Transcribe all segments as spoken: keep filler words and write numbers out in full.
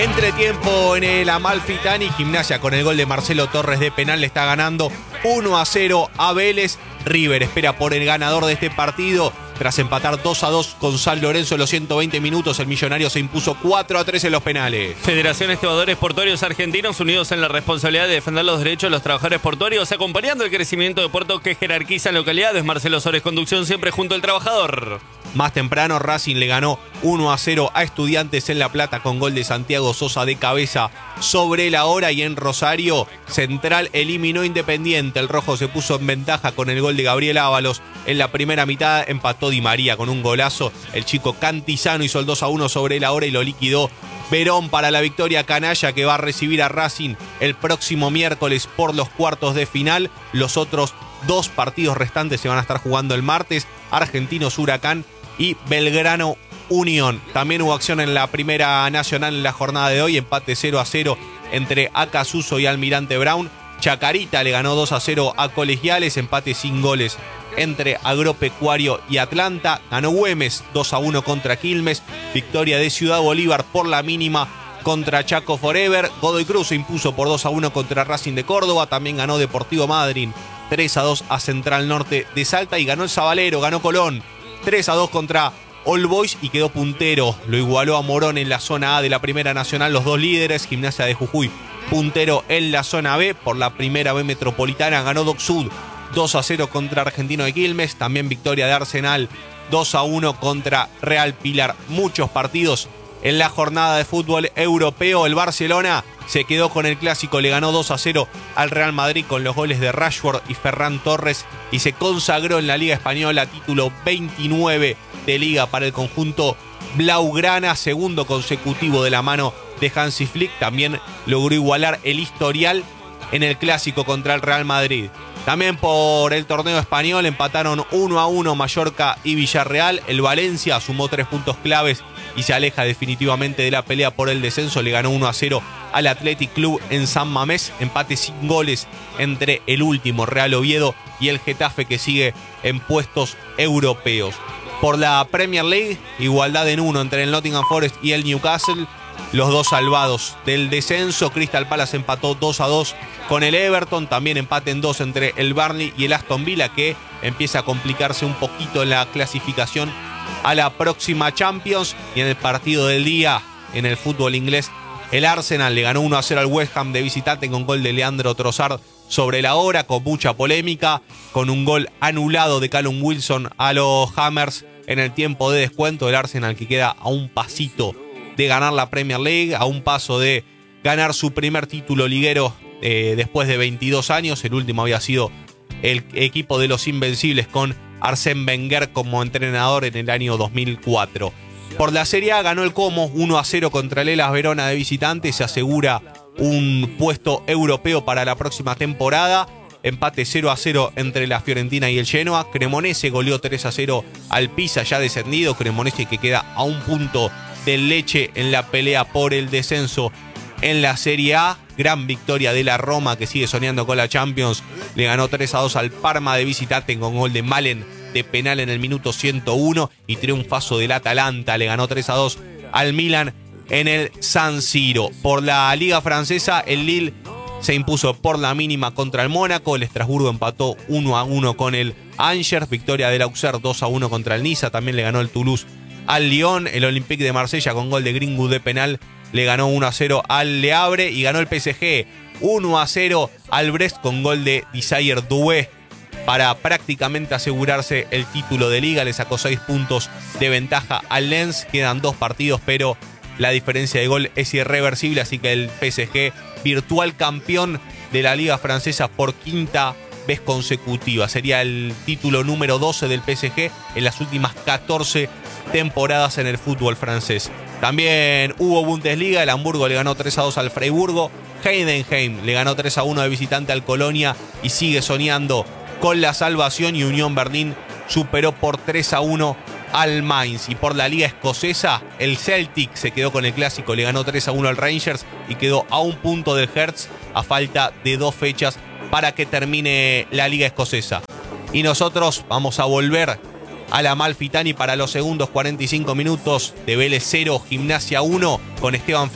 Entretiempo en el Amalfitani. Gimnasia con el gol de Marcelo Torres de penal le está ganando uno a cero a Vélez. River espera por el ganador de este partido. Tras empatar dos a dos con San Lorenzo en los ciento veinte minutos, el millonario se impuso cuatro a tres en los penales. Federación Estibadores Portuarios Argentinos, unidos en la responsabilidad de defender los derechos de los trabajadores portuarios, acompañando el crecimiento de puertos que jerarquizan localidades. Marcelo Sores, conducción siempre junto al trabajador. Más temprano, Racing le ganó uno a cero a Estudiantes en La Plata con gol de Santiago Sosa de cabeza sobre la hora. Y en Rosario, Central eliminó Independiente. El rojo se puso en ventaja con el gol de Gabriel Ábalos. En la primera mitad empató Di María con un golazo. El chico Cantizano hizo el dos a uno sobre la hora y lo liquidó Verón para la victoria canalla, que va a recibir a Racing el próximo miércoles por los cuartos de final. Los otros dos partidos restantes se van a estar jugando el martes: Argentinos Huracán y Belgrano Unión. También hubo acción en la Primera Nacional en la jornada de hoy. Empate cero a cero entre Acasuso y Almirante Brown. Chacarita le ganó dos a cero a Colegiales. Empate sin goles entre Agropecuario y Atlanta. Ganó Güemes dos a uno contra Quilmes. Victoria de Ciudad Bolívar por la mínima contra Chaco Forever. Godoy Cruz se impuso por dos a uno contra Racing de Córdoba. También ganó Deportivo Madryn tres a dos a Central Norte de Salta. Y ganó el Sabalero, ganó Colón tres a dos contra All Boys y quedó puntero. Lo igualó a Morón en la zona A de la Primera Nacional, los dos líderes. Gimnasia de Jujuy puntero en la zona B. Por la Primera B Metropolitana ganó Doc Sud dos a cero contra Argentino de Quilmes. También victoria de Arsenal dos a uno contra Real Pilar. Muchos partidos en la jornada de fútbol europeo. El Barcelona se quedó con el clásico, le ganó dos a cero al Real Madrid con los goles de Rashford y Ferran Torres y se consagró en la Liga Española, título veintinueve de Liga para el conjunto blaugrana, segundo consecutivo de la mano de Hansi Flick. También logró igualar el historial en el clásico contra el Real Madrid. También por el torneo español empataron uno a uno Mallorca y Villarreal. El Valencia sumó tres puntos claves y se aleja definitivamente de la pelea por el descenso. Le ganó uno a cero al Athletic Club en San Mamés. Empate sin goles entre el último Real Oviedo y el Getafe, que sigue en puestos europeos. Por la Premier League, igualdad en uno entre el Nottingham Forest y el Newcastle. Los dos salvados del descenso. Crystal Palace empató dos a dos con el Everton. También empate en dos entre el Burnley y el Aston Villa, que empieza a complicarse un poquito en la clasificación a la próxima Champions. Y en el partido del día, en el fútbol inglés, el Arsenal le ganó uno a cero al West Ham de visitante con gol de Leandro Trossard sobre la hora, con mucha polémica, con un gol anulado de Callum Wilson a los Hammers en el tiempo de descuento. El Arsenal, que queda a un pasito de ganar la Premier League, a un paso de ganar su primer título liguero eh, después de veintidós años. El último había sido el equipo de los Invencibles con Arsène Wenger como entrenador en el año dos mil cuatro. Por la Serie A ganó el Como uno a cero contra el Hellas Verona de visitante. Se asegura un puesto europeo para la próxima temporada. Empate cero a cero entre la Fiorentina y el Genoa. Cremonese goleó tres a cero al Pisa, ya descendido. Cremonese, que queda a un punto del Lecce en la pelea por el descenso en la Serie A. Gran victoria de la Roma, que sigue soñando con la Champions. Le ganó tres a dos al Parma de visitante con gol de Malen de penal en el minuto ciento uno. Y triunfazo del Atalanta, le ganó tres a dos al Milan en el San Siro. Por la Liga Francesa, el Lille se impuso por la mínima contra el Mónaco. El Estrasburgo empató uno a uno con el Angers. Victoria del Auxerre dos a uno contra el Niza. También le ganó el Toulouse al Lyon. El Olympique de Marsella con gol de Greenwood de penal le ganó uno a cero al Le Havre. Y ganó el P S G uno a cero al Brest con gol de Desire Doué para prácticamente asegurarse el título de liga. Le sacó seis puntos de ventaja al Lens. Quedan dos partidos, pero la diferencia de gol es irreversible, así que el P S G, virtual campeón de la Liga Francesa por quinta vez consecutiva. Sería el título número doce del P S G en las últimas catorce temporadas en el fútbol francés. También hubo Bundesliga. El Hamburgo le ganó tres a dos al Freiburgo. Heidenheim le ganó tres a uno de visitante al Colonia y sigue soñando con la salvación. Y Unión Berlín superó por tres a uno al Mainz. Y por la Liga Escocesa, el Celtic se quedó con el clásico, le ganó tres a uno al Rangers y quedó a un punto del Hertz a falta de dos fechas para que termine la Liga Escocesa. Y nosotros vamos a volver a la Amalfitani para los segundos cuarenta y cinco minutos de Vélez cero, Gimnasia uno, con Esteban Flint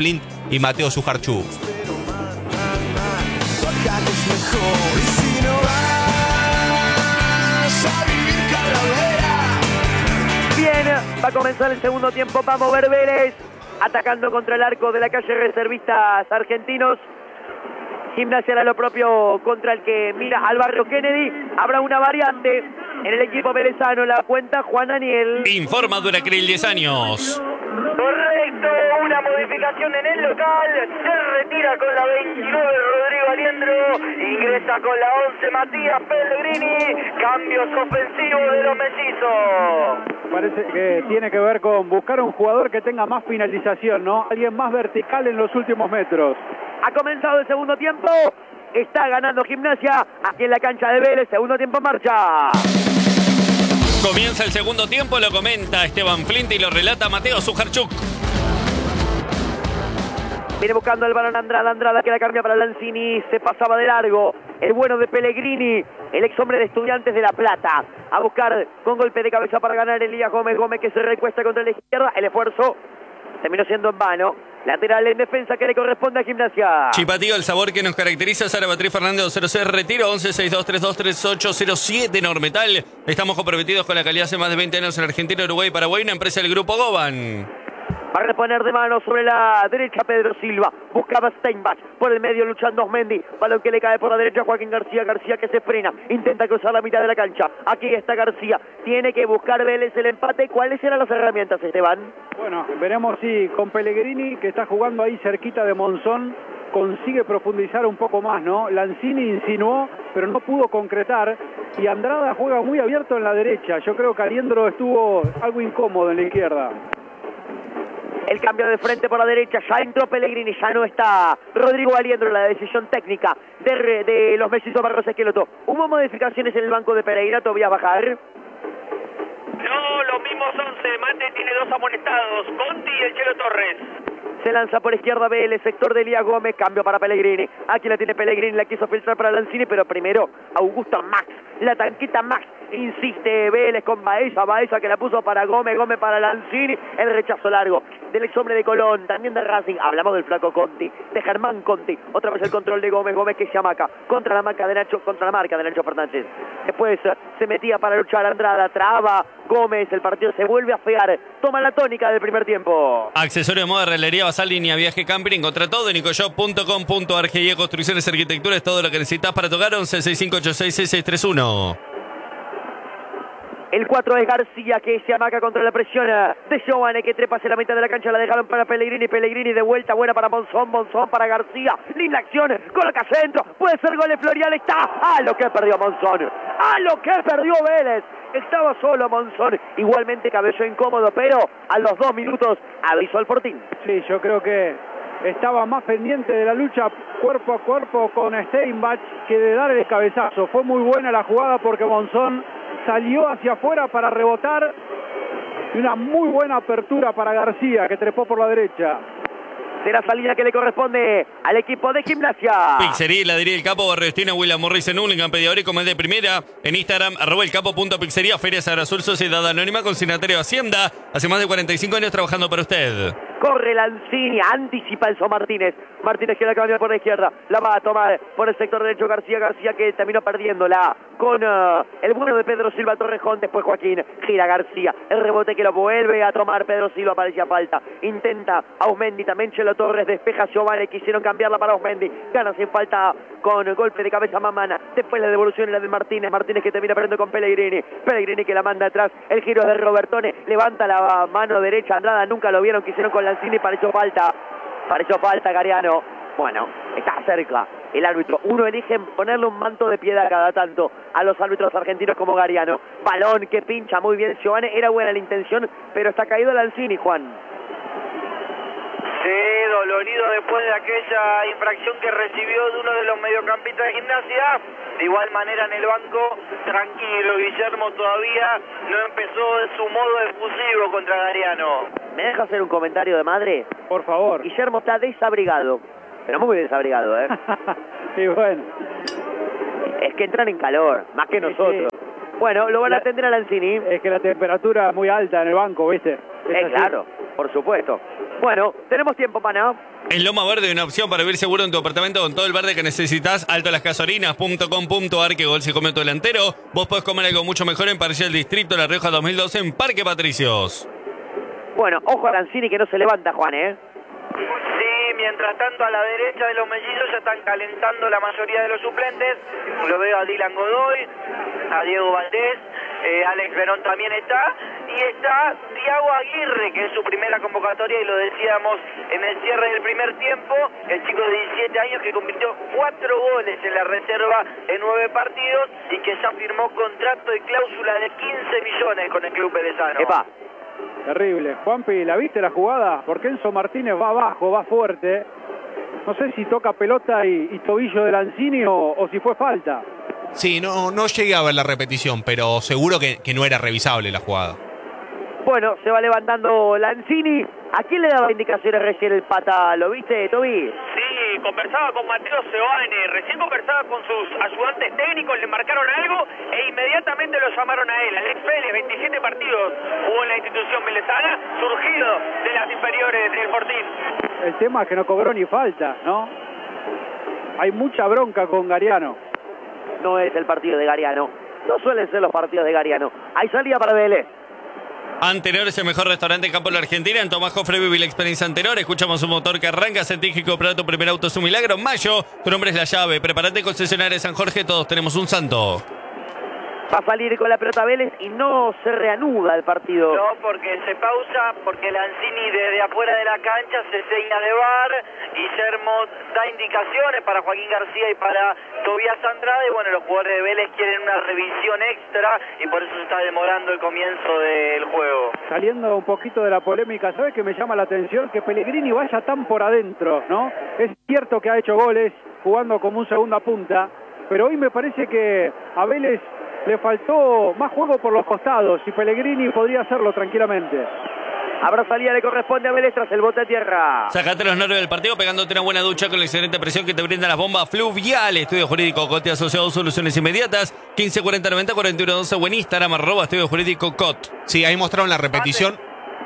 y Mateo Sujarchuk. Bien, va a comenzar el segundo tiempo, va a mover Vélez, atacando contra el arco de la calle Reservistas Argentinos. Gimnasia hará lo propio contra el que mira al barrio Kennedy. Habrá una variante en el equipo velezano, la cuenta Juan Daniel. Informa Duracril, diez años. Correcto, una modificación en el local. Se retira con la veintinueve Rodrigo Aliendro. Ingresa con la once Matías Pellegrini. Cambios ofensivos de los mellizos. Parece que tiene que ver con buscar un jugador que tenga más finalización, ¿no? Alguien más vertical en los últimos metros. Ha comenzado el segundo tiempo. Está ganando Gimnasia aquí en la cancha de Vélez. Segundo tiempo en marcha. Comienza el segundo tiempo, lo comenta Esteban Flint y lo relata Mateo Sujarchuk. Viene buscando el balón Andrada, Andrada que la cambia para Lanzini, se pasaba de largo. El bueno de Pellegrini, el ex hombre de Estudiantes de La Plata. A buscar con golpe de cabeza para ganar Elías Gómez, Gómez que se recuesta contra la izquierda. El esfuerzo terminó siendo en vano. Lateral en defensa que le corresponde a Gimnasia. Chipatío, el sabor que nos caracteriza. Sara Beatriz Fernández cero cero, retiro once seis dos tres dos tres ocho cero siete Normetal. Estamos comprometidos con la calidad hace más de veinte años en Argentina, Uruguay y Paraguay, una empresa del Grupo Goban. Va a reponer de mano sobre la derecha Pedro Silva. Buscaba Steinbach. Por el medio luchando Osmendi. Balón que le cae por la derecha Joaquín García. García que se frena. Intenta cruzar la mitad de la cancha. Aquí está García. Tiene que buscar Vélez el empate. ¿Cuáles eran las herramientas, Esteban? Bueno, veremos si con Pellegrini, que está jugando ahí cerquita de Monzón, consigue profundizar un poco más, ¿no? Lanzini insinuó, pero no pudo concretar. Y Andrada juega muy abierto en la derecha. Yo creo que Aliendro estuvo algo incómodo en la izquierda. El cambio de frente por la derecha, ya entró Pellegrini, ya no está Rodrigo Aliendro, la decisión técnica de, de los mellizos Barros Esqueloto. ¿Hubo modificaciones en el banco de Pereira? ¿Todavía bajar? No, los mismos once. Mate tiene dos amonestados, Conti y el Chelo Torres. Se lanza por izquierda Vélez, sector de Elías Gómez, cambio para Pellegrini. Aquí la tiene Pellegrini, la quiso filtrar para Lanzini, pero primero Augusto Max, la tanquita Max. Insiste Vélez con Baeza, Baeza que la puso para Gómez, Gómez para Lanzini, el rechazo largo del ex hombre de Colón, también de Racing, hablamos del flaco Conti, de Germán Conti, otra vez el control de Gómez, Gómez que se amaca, contra la marca de Nacho, contra la marca de Nacho Fernández, después se metía para luchar Andrada, traba Gómez, el partido se vuelve a fear, toma la tónica del primer tiempo. Accesorio de moda, herrería, basal, línea, viaje, camping, encontra todo en nicoshop punto com punto ar. Construcciones, arquitectura, es todo lo que necesitas para tocar. Once seis cinco ocho seis seis seis tres uno. El cuatro es García que se amaca contra la presión de Giovane que trepa hacia la mitad de la cancha. La dejaron para Pellegrini. Pellegrini de vuelta. Buena para Monzón. Monzón para García. Linda acción. Coloca centro. Puede ser gol de Florial. Está. ¡Ah, lo que perdió Monzón! ¡Ah, lo que perdió Vélez! Estaba solo Monzón. Igualmente cabezó incómodo, pero a los dos minutos avisó el Fortín. Sí, yo creo que estaba más pendiente de la lucha cuerpo a cuerpo con Steinbach que de dar el cabezazo. Fue muy buena la jugada porque Monzón salió hacia afuera para rebotar y una muy buena apertura para García que trepó por la derecha. Será salida que le corresponde al equipo de Gimnasia. Pizzería Heladería El Capo, Barrio Destino, William Morris en Hurlingham, pedidor y comer de primera. En Instagram, arroba el capo punto pizzería, Feria Sabra Azul, Sociedad Anónima, consignatario Hacienda. Hace más de cuarenta y cinco años trabajando para usted. Corre Lanzini, anticipa Enzo Martínez. Martínez que la cambia por la izquierda. La va a tomar por el sector derecho García. García que terminó perdiéndola con uh, el bueno de Pedro Silva Torrejón. Después Joaquín gira García. El rebote que lo vuelve a tomar Pedro Silva. Parecía falta. Intenta Ausmendi. También Chelo Torres despeja Giovanni. Quisieron cambiarla para Ausmendi. Gana sin falta con golpe de cabeza Mamana. Después la devolución era de Martínez. Martínez que termina perdiendo con Pellegrini. Pellegrini que la manda atrás. El giro es de Robertone. Levanta la mano derecha. Andrada nunca lo vieron. Quisieron con Lanzini. Pareció falta. Pareció falta Gariano. Bueno, está cerca el árbitro. Uno elige ponerle un manto de piedad cada tanto a los árbitros argentinos como Gariano. Balón que pincha muy bien Giovanni. Era buena la intención, pero está caído Lanzini, Juan. Sí, dolorido después de aquella infracción que recibió de uno de los mediocampistas de Gimnasia. De igual manera en el banco, tranquilo, Guillermo todavía no empezó de su modo efusivo contra Gariano. ¿Me deja hacer un comentario de madre? Por favor. Guillermo está desabrigado, pero muy desabrigado, ¿eh? Sí, bueno. Es que entran en calor, más que nosotros. Sí, sí. Bueno, lo van a atender a Lanzini. Es que la temperatura es muy alta en el banco, ¿viste? Es, es claro. Por supuesto. Bueno, tenemos tiempo, pana. En Loma Verde, una opción para vivir seguro en tu apartamento con todo el verde que necesitas. Alto Las Casorinas punto com punto ar, que gol se come tu delantero. Vos podés comer algo mucho mejor en Parrilla del Distrito La Rioja dos mil doce en Parque Patricios. Bueno, ojo a Lanzini que no se levanta, Juan, ¿eh? Sí, mientras tanto a la derecha de los mellizos ya están calentando la mayoría de los suplentes. Lo veo a Dylan Godoy, a Diego Valdés, eh, Alex Verón también está. Y está Thiago Aguirre, que es su primera convocatoria, y lo decíamos en el cierre del primer tiempo, el chico de diecisiete años que convirtió cuatro goles en la reserva en nueve partidos y que ya firmó contrato de cláusula de quince millones con el club perezano. Epa. Terrible. Juanpi, ¿la viste la jugada? Porque Enzo Martínez va abajo, va fuerte. No sé si toca pelota y, y tobillo de Lanzini o, o si fue falta. Sí, no, no llegué a ver la repetición, pero seguro que, que no era revisable la jugada. Bueno, se va levantando Lanzini. ¿A quién le daba indicaciones recién el Pata? ¿Lo viste, Toby? Sí, conversaba con Mateo Seoane, recién conversaba con sus ayudantes técnicos, le marcaron algo e inmediatamente lo llamaron a él. Alex Vélez, veintisiete partidos jugó en la institución melezana, surgido de las inferiores del Fortín. El tema es que no cobró ni falta, ¿no? Hay mucha bronca con Gariano. No es el partido de Gariano. No suelen ser los partidos de Gariano. Hay salida para Vélez. Antenor es el mejor restaurante en campo de la Argentina. En Tomás Jofre vive la experiencia Antenor. Escuchamos un motor que arranca. Sentí que comprar tu primer auto es un milagro. Mayo, tu nombre es la llave. Prepárate, concesionaria San Jorge. Todos tenemos un santo. Va a salir con la pelota Vélez y no se reanuda el partido. No, porque se pausa, porque Lanzini desde afuera de la cancha se seña de V A R. Guillermo da indicaciones para Joaquín García y para Tobías Andrade. Bueno, los jugadores de Vélez quieren una revisión extra y por eso se está demorando el comienzo del juego. Saliendo un poquito de la polémica, ¿sabes qué me llama la atención? Que Pellegrini vaya tan por adentro, ¿no? Es cierto que ha hecho goles jugando como un segunda punta, pero hoy me parece que a Vélez le faltó más juego por los costados y Pellegrini podría hacerlo tranquilamente. Habrá salida, le corresponde a Vélez tras el bote a tierra. Sacate los nervios del partido pegándote una buena ducha con la excelente presión que te brindan las bombas Fluvial. Estudio Jurídico Cote Asociado, soluciones inmediatas. quince cuarenta noventa cuarenta y uno doce o en Instagram, arroba Estudio Jurídico Cot. Sí, ahí mostraron la repetición.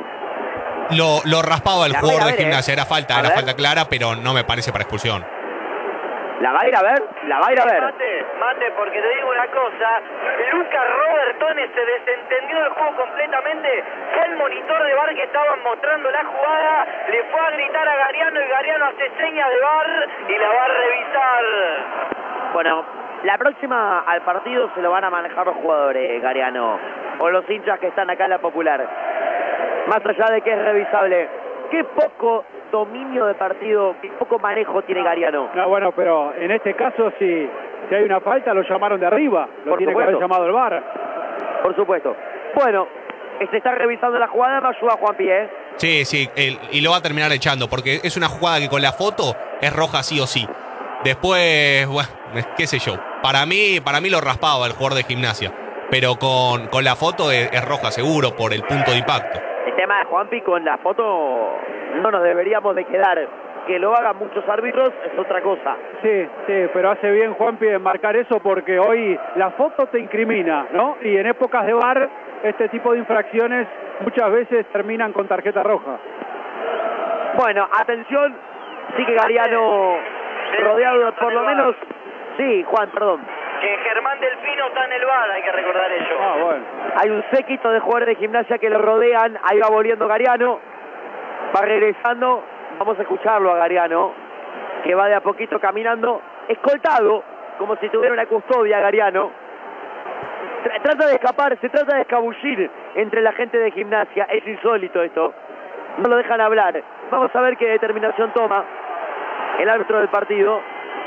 Lo, lo raspaba el La jugador voy a de ver, Gimnasia. eh. Era falta, A era ver. falta clara, pero no me parece para expulsión. La va a ir a ver, la va a ir a ver. Mate, mate, porque te digo una cosa, Lucas Robertones se desentendió del juego completamente, fue el monitor de V A R que estaban mostrando la jugada, le fue a gritar a Gariano y Gariano hace señas de V A R y la va a revisar. Bueno, la próxima al partido se lo van a manejar los jugadores, Gariano, o los hinchas que están acá en la Popular. Más allá de que es revisable, qué poco dominio de partido, qué poco manejo tiene Gariano. No, bueno, pero en este caso si, si hay una falta lo llamaron de arriba, lo Por tiene supuesto. que haber llamado el V A R. Por supuesto. Bueno, se está revisando la jugada, me ayuda Juanpi, ¿eh? Sí, sí, el- y lo va a terminar echando, porque es una jugada que con la foto es roja sí o sí. Después, bueno, qué sé yo. Para mí, para mí lo raspaba el jugador de Gimnasia, pero con, con la foto es, es roja seguro por el punto de impacto. El tema de Juanpi con la foto no nos deberíamos de quedar. Que lo hagan muchos árbitros es otra cosa. Sí, sí, pero hace bien Juanpi en marcar eso porque hoy la foto te incrimina, ¿no? Y en épocas de V A R este tipo de infracciones muchas veces terminan con tarjeta roja. Bueno, atención, sigue Gariano rodeado de por lo menos... Sí, Juan, perdón. Que Germán Delfino está en el V A R, hay que recordar ello. Ah, bueno. Hay un séquito de jugadores de Gimnasia que lo rodean. Ahí va volviendo Gariano. Va regresando. Vamos a escucharlo a Gariano, que va de a poquito caminando, escoltado, como si tuviera una custodia Gariano. Tra- Trata de escapar, se trata de escabullir entre la gente de Gimnasia. Es insólito esto. No lo dejan hablar. Vamos a ver qué determinación toma el árbitro del partido.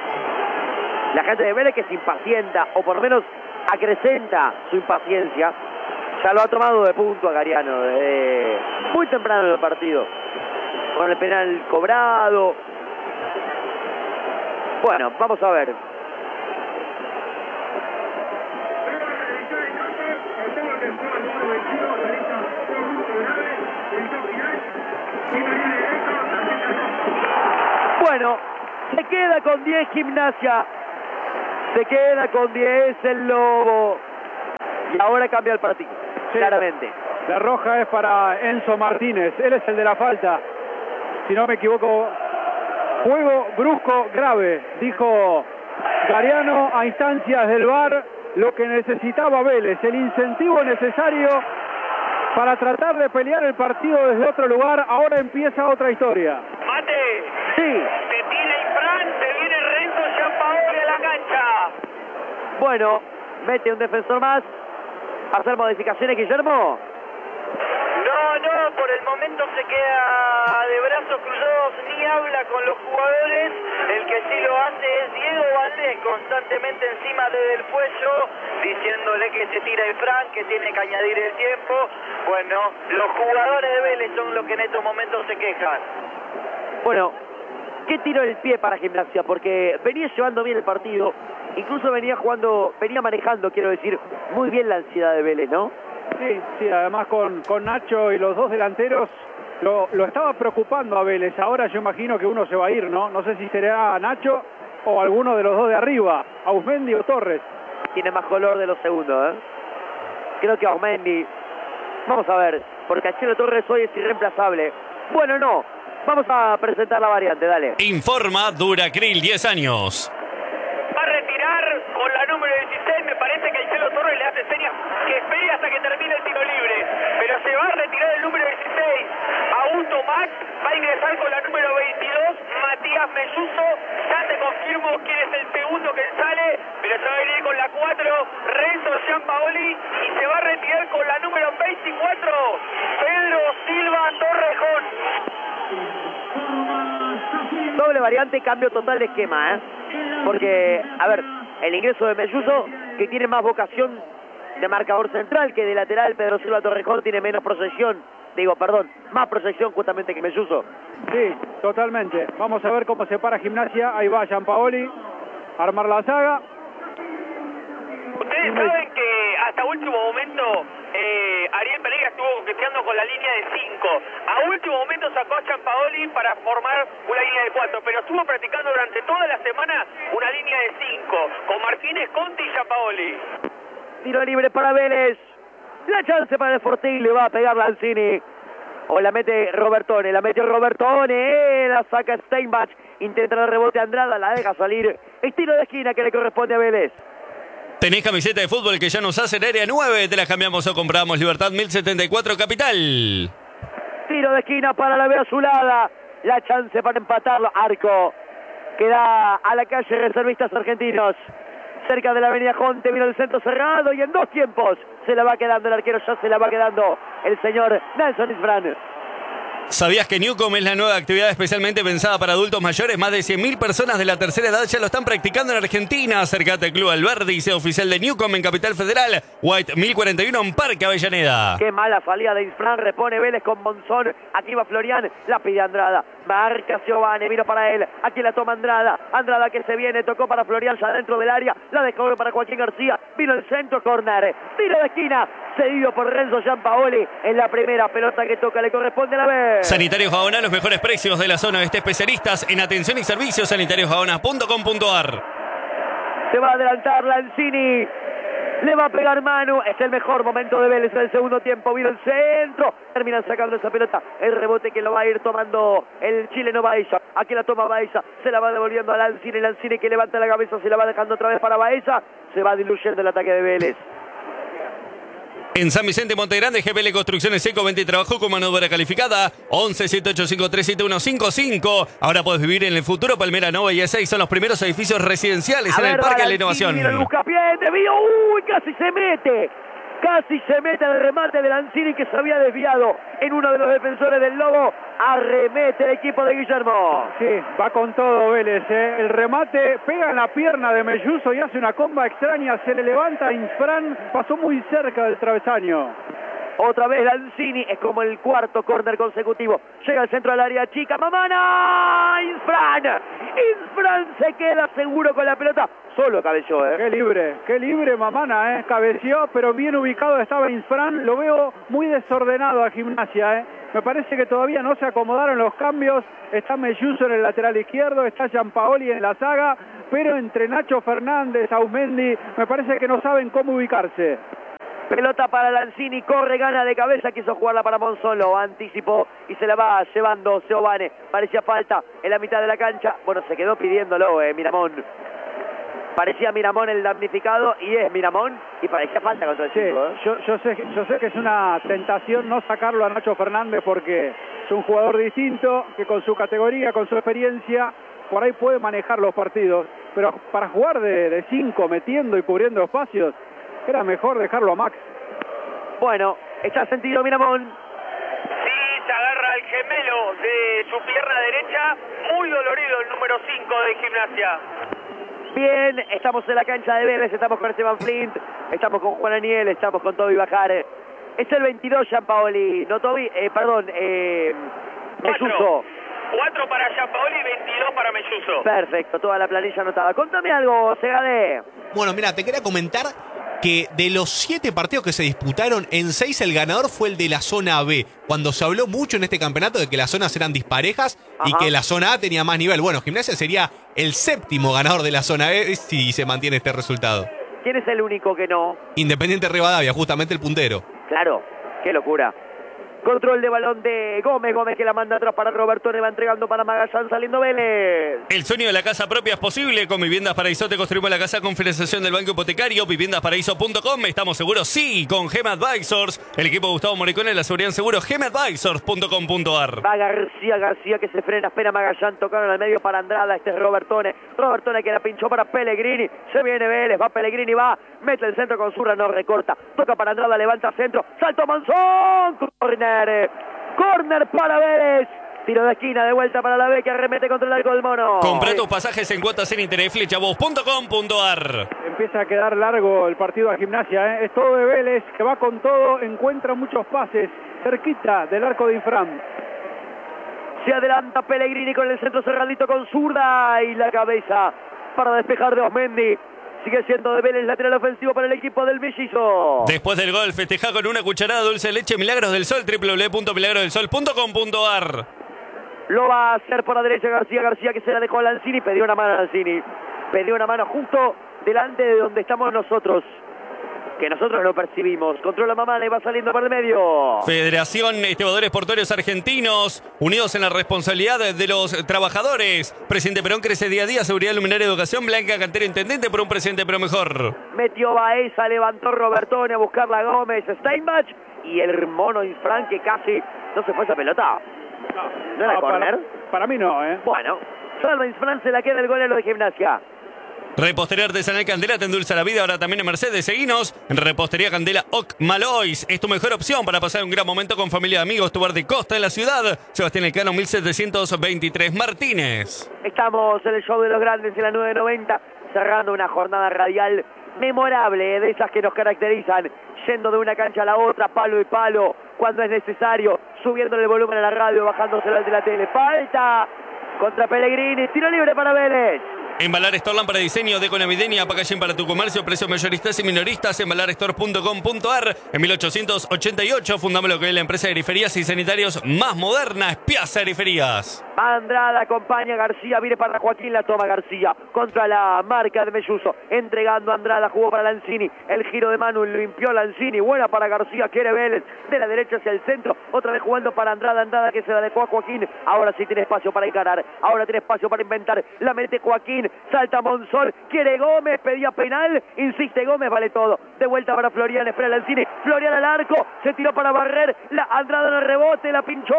La gente de Vélez que se impacienta, o por lo menos acrecenta su impaciencia. Ya lo ha tomado de punto a Gariano desde muy temprano en el partido, con el penal cobrado. Bueno, vamos a ver. Bueno, se queda con diez Gimnasia. Se queda con diez el Lobo. Y ahora cambia el partido, claramente. La roja es para Enzo Martínez. Él es el de la falta. Si no me equivoco, juego brusco grave, dijo Gariano a instancias del V A R. Lo que necesitaba Vélez, el incentivo necesario para tratar de pelear el partido desde otro lugar. Ahora empieza otra historia. Mate. Sí. Se tira Infran, se viene Renzo Giampaoli a la cancha. Bueno, mete un defensor más. ¿Hacer modificaciones, Guillermo? No, no, por el momento se queda de brazos cruzados, ni habla con los jugadores. El que sí lo hace es Diego Valdés, constantemente encima desde el cuello, diciéndole que se tira el Fran, que tiene que añadir el tiempo. Bueno, los jugadores de Vélez son los que en estos momentos se quejan. Bueno, ¿qué tiro el pie para Gimnasia? Porque venía llevando bien el partido, incluso venía jugando, venía manejando, quiero decir, muy bien la ansiedad de Vélez, ¿no? Sí, sí, además con, con Nacho y los dos delanteros lo, lo estaba preocupando a Vélez. Ahora yo imagino que uno se va a ir, ¿no? No sé si será Nacho o alguno de los dos de arriba, Ausmendi o Torres. Tiene más color de los segundos, ¿eh? Creo que Ausmendi. Vamos a ver, porque Achelo Torres hoy es irreemplazable. Bueno, no. Vamos a presentar la variante, dale. Informa Duracril, diez años. Va a retirar con la número dieciséis, me parece que Achelo Torres le hace señas que espere hasta que termine el tiro libre. Pero se va a retirar el número dieciséis. Augusto Max va a ingresar con la número veintidós, Matías Melluso. Ya te confirmo quién es el segundo que sale, pero se va a venir con la cuatro, Renzo Giampaoli, y se va a retirar con la número veinticuatro, Pedro Silva Torrejón. Doble variante, cambio total de esquema, ¿eh? Porque, a ver, el ingreso de Melluso, que tiene más vocación de marcador central que de lateral, Pedro Silva Torrejón tiene menos proyección, digo, perdón, más proyección justamente que Melluso. Sí, totalmente. Vamos a ver cómo se para Gimnasia. Ahí va Giampaoli a armar la saga. Ustedes saben que hasta último momento eh, Ariel Pereira estuvo coqueteando con la línea de cinco. A último momento sacó a Giampaoli para formar una línea de cuatro, pero estuvo practicando durante toda la semana una línea de cinco, con Martínez, Conti y Giampaoli. Tiro libre para Vélez. La chance para el Fortín, le va a pegar Lanzini. O la mete Robertone, la mete Robertone, eh, la saca Steinbach. Intenta el rebote Andrada, la deja salir. Estilo de esquina que le corresponde a Vélez. ¿Tenés camiseta de fútbol que ya nos hace en Área nueve? Te la cambiamos o compramos. Libertad mil setenta y cuatro, Capital. Tiro de esquina para la B azulada. La chance para empatarlo. Arco que da a la calle Reservistas Argentinos. Cerca de la avenida Jonte, vino el centro cerrado y en dos tiempos se la va quedando el arquero, ya se la va quedando el señor Nelson Isfran. ¿Sabías que Newcom es la nueva actividad especialmente pensada para adultos mayores? Más de cien mil personas de la tercera edad ya lo están practicando en Argentina. Acércate al Club Alberdi y sea oficial de Newcom en Capital Federal. White mil cuarenta y uno en Parque Avellaneda. Qué mala salida de Isfran, repone Vélez con Monzón. Aquí va Florian, la pide Andrada. Marca Giovanni, vino para él. Aquí la toma Andrada. Andrada que se viene, tocó para Florian ya dentro del área. La dejó para Joaquín García. Vino el centro, corner. Tiro de esquina. Cedido por Renzo Giampaoli. En la primera pelota que toca le corresponde a la B. Sanitarios Gaona, los mejores precios de la zona oeste, especialistas en atención y servicios. sanitarios gaona punto com punto ar. Se va a adelantar Lanzini. Le va a pegar mano. Es el mejor momento de Vélez en el segundo tiempo. Vino el centro. Terminan sacando esa pelota. El rebote que lo va a ir tomando el chileno Baeza. Aquí la toma Baeza. Se la va devolviendo a Lanzini. Lanzini que levanta la cabeza. Se la va dejando otra vez para Baeza. Se va diluyendo el ataque de Vélez. En San Vicente, Montegrande, G P L Construcciones Seco, venta y trabajó con mano de obra calificada. once, siete ocho cinco tres, siete uno cinco cinco. Ahora puedes vivir en el futuro. Palmera Nova y E seis son los primeros edificios residenciales A en ver, el Parque de la Lanzini, Innovación. Mira el buscapié, desvío. Uy, casi se mete. Casi se mete el remate de Lanzini que se había desviado en uno de los defensores del Lobo. Arremete el equipo de Guillermo. Sí, va con todo Vélez, ¿eh? El remate pega en la pierna de Melluso y hace una comba extraña. Se le levanta a Infran. Pasó muy cerca del travesaño. Otra vez Lanzini, es como el cuarto córner consecutivo. Llega al centro del área chica. ¡Mamana! ¡Infran! Infran se queda seguro con la pelota. Solo cabeció, ¿eh? Qué libre, qué libre Mamana, ¿eh? Cabeció, pero bien ubicado estaba Infran. Lo veo muy desordenado a Gimnasia, ¿eh? Me parece que todavía no se acomodaron los cambios. Está Melluso en el lateral izquierdo, está Giampaoli en la saga, pero entre Nacho Fernández, Ausmendi, me parece que no saben cómo ubicarse. Pelota para Lanzini, corre, gana de cabeza, quiso jugarla para Monzón, lo anticipó y se la va llevando Seoane. Parecía falta en la mitad de la cancha, bueno, se quedó pidiéndolo eh, Miramón. Parecía Miramón el damnificado y es Miramón y parecía falta contra el sí, chico. ¿eh? yo, yo, sé, yo sé que es una tentación no sacarlo a Nacho Fernández porque es un jugador distinto, que con su categoría, con su experiencia, por ahí puede manejar los partidos, pero para jugar de, de cinco, metiendo y cubriendo espacios, era mejor dejarlo a Max. Bueno, está sentido Miramón. Sí, se agarra el gemelo de su pierna derecha, muy dolorido el número cinco de Gimnasia. Bien, estamos en la cancha de Vélez, estamos con Esteban Flint, estamos con Juan Aniel, estamos con Toby Bajar. Es el veintidós, Gianpaoli, no Toby, eh, perdón, eh, Melluso. cuatro para Gianpaoli, veintidós para Melluso. Perfecto, toda la planilla anotada. Contame algo, Segade. Bueno, mira, te quería comentar que de los siete partidos que se disputaron, en seis el ganador fue el de la zona B. Cuando se habló mucho en este campeonato de que las zonas eran disparejas y Ajá. que la zona A tenía más nivel. Bueno, Gimnasia sería el séptimo ganador de la zona B si se mantiene este resultado. ¿Quién es el único que no? Independiente Rivadavia, justamente el puntero. Claro, qué locura. Control de balón de Gómez, Gómez que la manda atrás para Roberto, le va entregando para Magallán, saliendo Vélez. El sueño de la casa propia es posible. Con Viviendas Paraíso te construimos la casa con financiación del Banco Hipotecario. Viviendas Paraíso punto com. Estamos seguros, sí, con Gem Advisors. El equipo de Gustavo Moricone, la seguridad en seguro, gem advisors punto com punto ar. Va García, García que se frena, espera Magallán, tocaron al medio para Andrada, este es Robertone. Robertone que la pinchó para Pellegrini, se viene Vélez, va Pellegrini, va, mete el centro con Zurra, no recorta, toca para Andrada, levanta centro, salto Monzón, corner. Corner para Vélez. Tiro de esquina, de vuelta para la B que arremete contra el arco del Mono. Comprá tus pasajes en cuotas sin interés, flechavos punto com punto ar. Empieza a quedar largo el partido a Gimnasia, ¿eh? Es todo de Vélez, que va con todo, encuentra muchos pases cerquita del arco de Infram. Se adelanta Pellegrini con el centro cerradito con zurda y la cabeza para despejar de Osmendi. Sigue siendo de Vélez, lateral ofensivo para el equipo del Mellizo. Después del gol, festeja con una cucharada dulce de leche Milagros del Sol, doble u doble u doble u punto milagros del sol punto com punto ar. Lo va a hacer por la derecha García, García que se la dejó a Lanzini, pidió una mano a Lanzini. Pidió una mano justo delante de donde estamos nosotros, que nosotros lo percibimos. Controla Mamana y va saliendo por el medio. Federación Estibadores Portuarios Argentinos, unidos en la responsabilidad de los trabajadores. Presidente Perón crece día a día, seguridad, luminaria, educación, Blanca Cantera, intendente por un presidente pero mejor. Metió Baeza, levantó Robertone a buscarla a Gómez, Steinbach y el mono Infran que casi no se fue esa pelota. No, ¿No era no, corner? para, para mí no, ¿eh? Bueno, salva Infran, se la queda el golero de Gimnasia. Repostería Artesanal Candela te endulza la vida, ahora también en Mercedes. Seguinos en Repostería Candela Oc Malois. Es tu mejor opción para pasar un gran momento con familia y amigos. Tu bar de costa en la ciudad. Sebastián Elcano, mil setecientos veintitrés Martínez. Estamos en el show de los grandes en la nueve noventa, cerrando una jornada radial memorable, de esas que nos caracterizan, yendo de una cancha a la otra, palo y palo, cuando es necesario, subiéndole el volumen a la radio, bajándoselo al de la tele. Falta contra Pellegrini, tiro libre para Vélez. Embalar Store, lámpara de diseño, deco navideña, packaging para tu comercio, precios mayoristas y minoristas, embalar store punto com punto ar. En mil ochocientos ochenta y ocho fundamos lo que es la empresa de griferías y sanitarios más moderna, es Piazza Griferías. Andrada acompaña a García, viene para Joaquín, la toma García contra la marca de Melluso, entregando a Andrada, jugó para Lanzini, el giro de Manu, limpió Lanzini, buena para García, quiere Vélez, de la derecha hacia el centro, otra vez jugando para Andrada, Andrada que se la dejó a Joaquín, ahora sí tiene espacio para encarar, ahora tiene espacio para inventar, la mete Joaquín, salta Monzón, quiere Gómez, pedía penal, insiste Gómez, vale todo, de vuelta para Florian, espera Lanzini, Florian al arco, se tiró para barrer, la Andrada en el rebote, la pinchó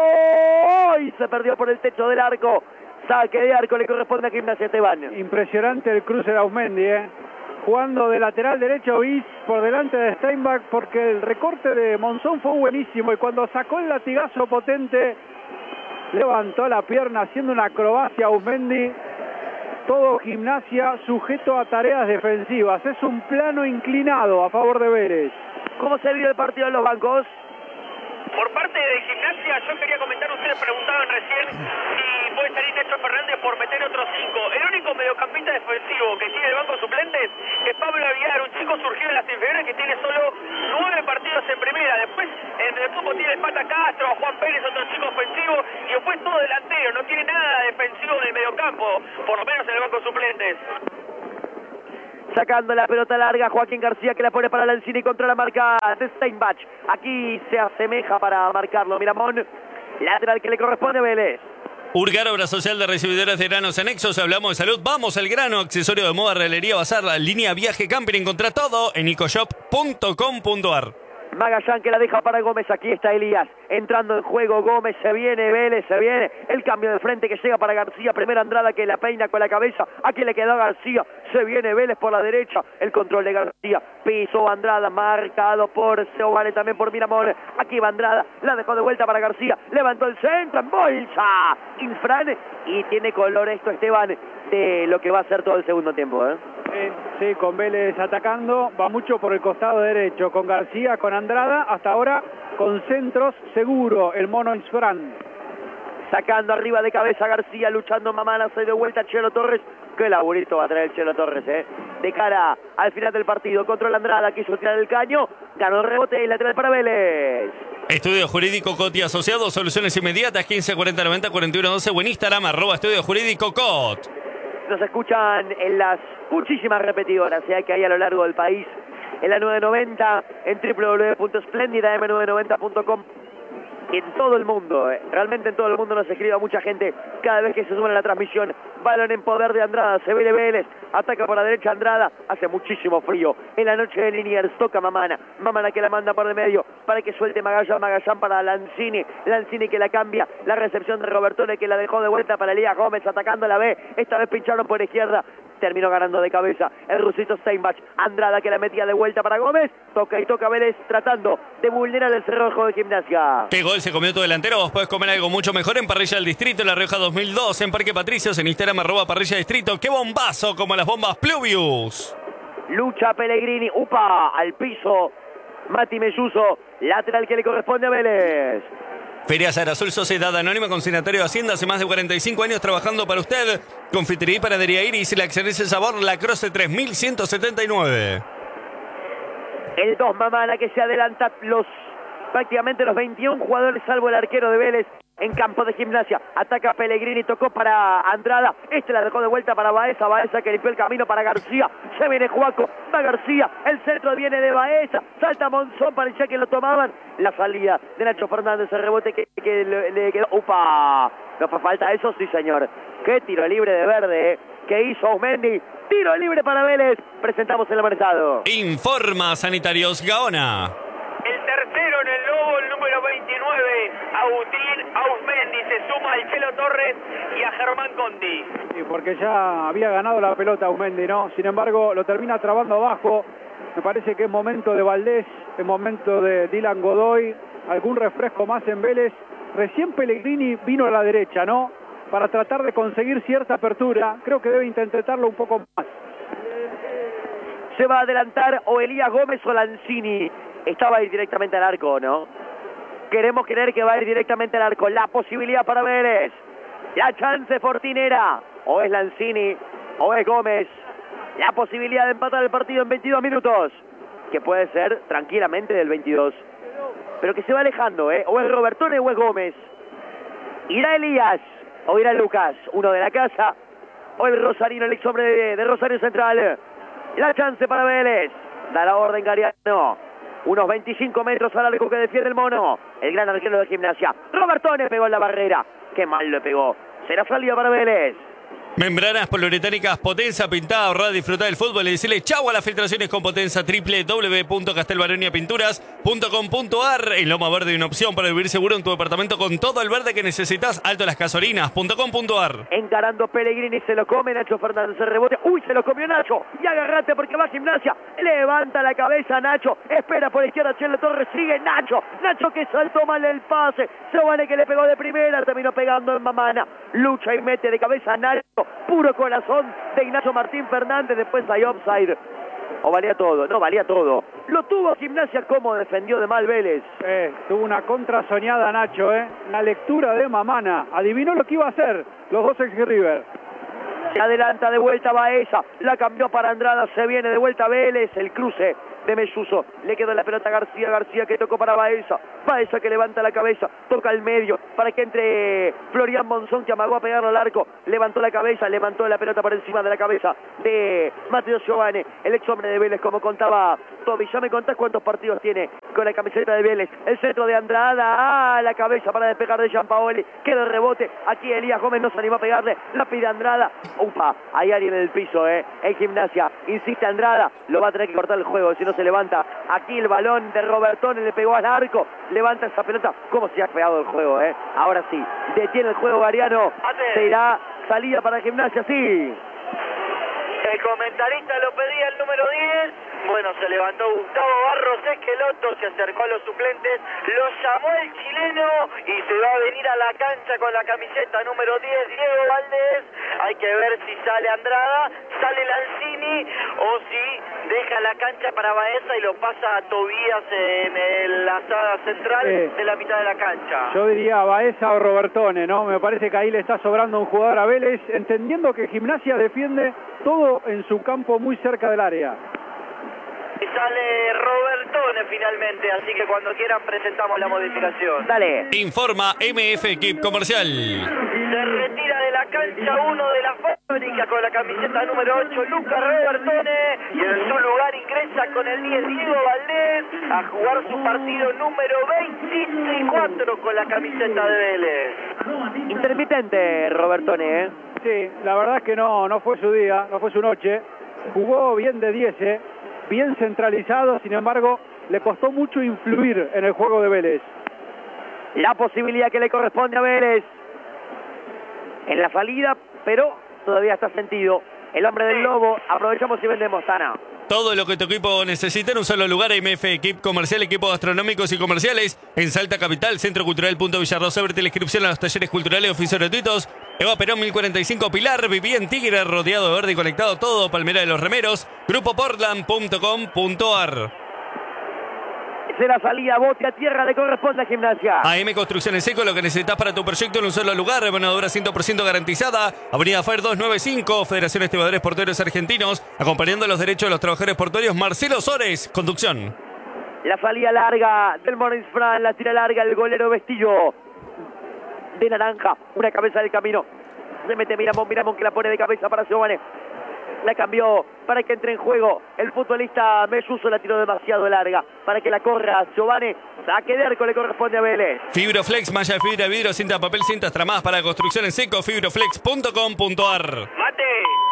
y se perdió por el techo del arco. Saque de arco le corresponde a Gimnasia Esteban. Impresionante el cruce de Ausmendi, ¿eh? Jugando de lateral derecho Is por delante de Steinbach, porque el recorte de Monzón fue buenísimo y cuando sacó el latigazo potente levantó la pierna haciendo una acrobacia Ausmendi. Todo Gimnasia sujeto a tareas defensivas. Es un plano inclinado a favor de Vélez. ¿Cómo se vio el partido en los bancos? Por parte de Gimnasia, yo quería comentar, ustedes preguntaban recién si puede salir Nacho Fernández por meter otros cinco. El único mediocampista defensivo que tiene el banco suplentes es Pablo Aguilar, un chico surgido en las inferiores que tiene solo nueve partidos en primera. Después en el grupo tiene el Pata Castro, a Juan Pérez, otro chico ofensivo, y después todo delantero, no tiene nada defensivo en el mediocampo, por lo menos en el banco suplentes. Sacando la pelota larga, Joaquín García que la pone para Lanzini contra la marca de Steinbach. Aquí se asemeja para marcarlo Miramón. Lateral que le corresponde a Vélez. Urgar, obra social de recibidores de granos anexos. Hablamos de salud. Vamos al grano. Accesorio de moda, realería, bazar, la línea viaje, camping. Encontrá todo en ecoshop punto com punto ar. Magallán que la deja para Gómez, aquí está Elías, entrando en juego Gómez, se viene Vélez, se viene el cambio de frente que llega para García, primera Andrada que la peina con la cabeza, aquí le quedó a García, se viene Vélez por la derecha, el control de García, piso Andrada, marcado por Seoane, también por Miramón, aquí va Andrada, la dejó de vuelta para García, levantó el centro en bolsa, Infran, y tiene color esto Esteban de lo que va a ser todo el segundo tiempo, ¿eh? Sí, sí, con Vélez atacando, va mucho por el costado derecho, con García, con Andrada, hasta ahora con centros seguro, el mono Infran. Sacando arriba de cabeza García, luchando Mamana, se de vuelta Chelo Torres. Qué laburito va a traer el Chelo Torres, eh. De cara al final del partido, controla Andrada, quiso tirar el caño, ganó el rebote y lateral para Vélez. Estudio Jurídico Cot y Asociados, soluciones inmediatas, quince cuarenta noventa cuarenta y uno doce o en Instagram, arroba Estudio Jurídico Cot. Nos escuchan en las muchísimas repetidoras eh, que hay a lo largo del país, en la nueve noventa, en w w w punto esplendida m novecientos noventa punto com, en todo el mundo, eh, realmente en todo el mundo nos escribe mucha gente cada vez que se suma a la transmisión. Balón en poder de Andrada, se ve de Vélez, ataca por la derecha Andrada, hace muchísimo frío en la noche de Liniers, toca Mamana, Mamana que la manda por el medio para que suelte Magallán, Magallán para Lanzini, Lanzini que la cambia, la recepción de Robertone que la dejó de vuelta para Elías Gómez, atacando la B, esta vez pincharon por izquierda, terminó ganando de cabeza el rusito Steinbach, Andrada que la metía de vuelta para Gómez, toca y toca Vélez tratando de vulnerar el cerrojo de Gimnasia. ¿Qué gol se comió tu delantero? Vos podés comer algo mucho mejor en Parrilla del Distrito, en La Rioja dos mil dos, en Parque Patricios, en Instagram arroba Parrilla Distrito. ¡Qué bombazo! Como las bombas Pluvius. Lucha Pellegrini, upa, al piso, Mati Melluso, lateral que le corresponde a Vélez. Feria Azul Sociedad Anónima, consignatario de Hacienda, hace más de cuarenta y cinco años trabajando para usted. Confitería y panadería Iris, la excelencia de sabor, La Croce tres mil ciento setenta y nueve. El dos Mamana que se adelanta los prácticamente los veintiún jugadores, salvo el arquero de Vélez, en campo de Gimnasia. Ataca Pellegrini, tocó para Andrada, este la dejó de vuelta para Baeza, Baeza que limpió el camino para García, se viene Juaco, va García, el centro viene de Baeza, salta Monzón, parecía que lo tomaban, la salida de Nacho Fernández, el rebote que, que le, le quedó, upa, no fue falta eso, sí señor, qué tiro libre de Verde, eh, que hizo Aumendi, tiro libre para Vélez, presentamos el amonestado. Informa Sanitarios Gaona. El tercero en el Lobo, el número veintinueve, Agustín Ausmendi, se suma al Chelo Torres y a Germán Conti. Sí, porque ya había ganado la pelota Aumendi, ¿no? Sin embargo, lo termina trabando abajo. Me parece que es momento de Valdés, es momento de Dylan Godoy, algún refresco más en Vélez. Recién Pellegrini vino a la derecha, ¿no? Para tratar de conseguir cierta apertura. Creo que debe intentarlo un poco más. Se va a adelantar o Elías Gómez o Lanzini. Esta va a ir directamente al arco, ¿no? Queremos creer que va a ir directamente al arco. La posibilidad para Vélez. La chance fortinera. O es Lanzini o es Gómez. La posibilidad de empatar el partido en veintidós minutos. Que puede ser tranquilamente del veintidós. Pero que se va alejando, ¿eh? O es Robertone o es Gómez. Irá Elías o irá Lucas. Uno de la casa. O el Rosarino, el ex hombre de, de Rosario Central. La chance para Vélez. Da la orden Gariano. Unos veinticinco metros al arco que defiende el mono. El gran arquero de Gimnasia. Robertone pegó en la barrera. Qué mal le pegó. Será salida para Vélez. Membranas poliuretánicas Potenza, pintada, ahorrar, disfrutar del fútbol y decirle chau a las filtraciones con Potenza. doble u doble u doble u punto castelbaronia pinturas punto com punto ar. En Loma Verde hay una opción para vivir seguro en tu departamento con todo el verde que necesitas. Alto Las Casorinas punto com punto ar. Encarando Pellegrini, se lo come Nacho Fernández, el rebote. Uy, se lo comió Nacho. Y agarrate porque va a Gimnasia. Levanta la cabeza Nacho. Espera por la izquierda Chelo Torres. Sigue Nacho. Nacho que saltó mal el pase. Seoane que le pegó de primera. Terminó pegando en Mamana. Lucha y mete de cabeza Nacho. Puro corazón de Ignacio Martín Fernández. Después hay offside. O valía todo, no valía todo. Lo tuvo Gimnasia, como defendió de mal Vélez. Eh, tuvo una contra soñada Nacho, eh. La lectura de Mamana. Adivinó lo que iba a hacer los dos ex River. Se adelanta de vuelta Baeza. La cambió para Andrada. Se viene de vuelta Vélez. El cruce de Melluso. Le quedó la pelota a García, García que tocó para Baeza. Baeza que levanta la cabeza, toca al medio para que entre Florian Monzón, que amagó a pegarlo al arco. Levantó la cabeza, levantó la pelota por encima de la cabeza de Mateo Giovane, el ex hombre de Vélez, como contaba Toby. Ya me contás cuántos partidos tiene con la camiseta de Vélez. El centro de Andrada, a la cabeza para despejar de Giampaoli. Queda el rebote, aquí Elías Gómez no se animó a pegarle, la pide Andrada. Upa, hay alguien en el piso, eh. En Gimnasia, insiste Andrada, lo va a tener que cortar el juego, si no se levanta. Aquí el balón de Robertone, le pegó al arco, levanta esa pelota. ¿Cómo se ha pegado el juego, eh? Ahora sí, detiene el juego Gariano, se irá salida para Gimnasia, sí. El comentarista lo pedía el número diez. Bueno, se levantó Gustavo Barros Esqueloto, se acercó a los suplentes, lo llamó el chileno y se va a venir a la cancha con la camiseta número diez, Diego Valdés. Hay que ver si sale Andrada, sale Lanzini o si deja la cancha para Baeza y lo pasa a Tobías en el- la sala central Eh, de la mitad de la cancha. Yo diría Baeza o Robertone, ¿no? Me parece que ahí le está sobrando un jugador a Vélez, entendiendo que Gimnasia defiende todo en su campo muy cerca del área. Y sale Robertone finalmente, así que cuando quieran presentamos la modificación. Dale. Informa M F Equip Comercial. Se retira de la cancha uno de la fábrica con la camiseta número ocho, Lucas Robertone, y en su lugar ingresa con el diez, Diego Valdés, a jugar su partido número veinticuatro con la camiseta de Vélez. Intermitente Robertone, eh. Sí, la verdad es que no, no fue su día, no fue su noche. Jugó bien de diez, ¿eh? Bien centralizado, sin embargo, le costó mucho influir en el juego de Vélez. La posibilidad que le corresponde a Vélez en la salida, pero todavía está sentido. El hombre del Lobo, aprovechamos y vendemos, Tana. Todo lo que tu equipo necesita en un solo lugar. M F Equip Comercial, equipos gastronómicos y comerciales en Salta Capital, Centro Cultural Punto Villarrosa. Abrete la inscripción a los talleres culturales, oficios gratuitos. Eva Perón mil cuarenta y cinco Pilar, viví en Tigre, rodeado de verde y conectado todo. Palmera de los Remeros, grupo portland punto com punto ar. Es la salida, bote a tierra, le corresponde a Gimnasia. A M Construcciones Seco, lo que necesitas para tu proyecto en un solo lugar. Rebanadora cien por ciento garantizada. Avenida Fair doscientos noventa y cinco, Federación de Estibadores Portuarios Argentinos. Acompañando los derechos de los trabajadores portuarios, Marcelo Sores. Conducción. La salida larga del Morris Fran, la tira larga el golero Vestillo de naranja, una cabeza del camino. Se mete Miramón, Miramón que la pone de cabeza para Giovane. La cambió para que entre en juego el futbolista Melluso, la tiró demasiado larga para que la corra Giovane. Saque de arco le corresponde a Vélez. Fibroflex, malla de fibra, vidrio, cinta, papel, cintas tramadas para construcción en seco. Fibroflex punto com punto ar. Mate,